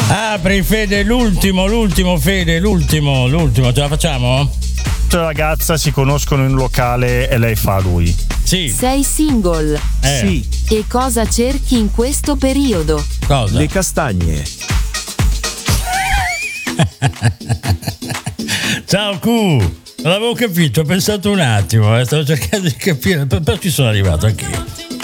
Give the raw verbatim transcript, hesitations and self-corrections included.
Apri Fede, l'ultimo, l'ultimo Fede, l'ultimo, l'ultimo, ce la facciamo? La ragazza si conoscono in un locale e lei fa a lui. Sì. Sei single? Eh. Sì. E cosa cerchi in questo periodo? Cosa? Le castagne. Ciao Q, non l'avevo capito, ho pensato un attimo, eh, stavo cercando di capire, però ci sono arrivato anch'io.